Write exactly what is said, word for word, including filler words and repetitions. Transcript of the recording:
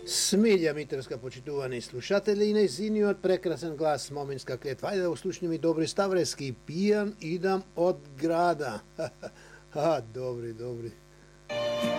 Смилja Митерска, почитувани слушатели, и нејзиниот прекрасен глас моминска клетва. Ајде да услушнем и добри Ставрески. Пијан идам од града. Ха, добри, добри.